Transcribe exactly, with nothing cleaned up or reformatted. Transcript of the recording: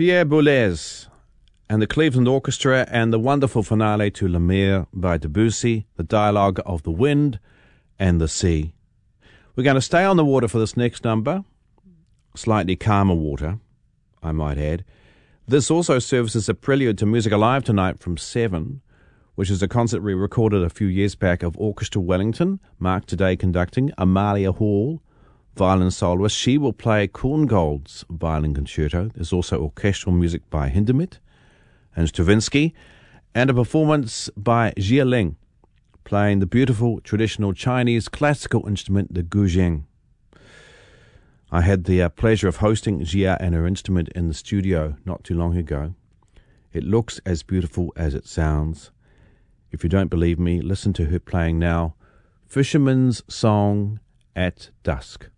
Pierre Boulez and the Cleveland Orchestra and the wonderful finale to La Mer by Debussy, the dialogue of the wind and the sea. We're going to stay on the water for this next number, slightly calmer water, I might add. This also serves as a prelude to Music Alive tonight from seven, which is a concert we recorded a few years back of Orchestra Wellington, Mark today conducting, Amalia Hall, violin soloist. She will play Korngold's violin concerto. There's also orchestral music by Hindemith and Stravinsky, and a performance by Jia Ling, playing the beautiful traditional Chinese classical instrument, the guzheng. I had the uh, pleasure of hosting Jia and her instrument in the studio not too long ago. It looks as beautiful as it sounds. If you don't believe me, listen to her playing now, Fisherman's Song at Dusk.